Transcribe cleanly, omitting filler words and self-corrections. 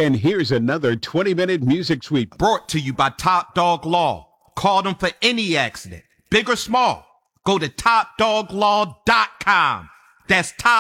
And here's another 20-minute music sweep brought to you by Top Dog Law. Call them for any accident, big or small. Go to topdoglaw.com. That's Top